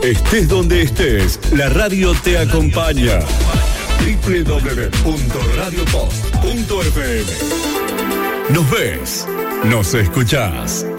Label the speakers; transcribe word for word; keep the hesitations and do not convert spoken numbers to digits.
Speaker 1: Estés donde estés, la radio te acompaña. doble u doble u doble u punto radio post punto f m. Nos ves, nos escuchás.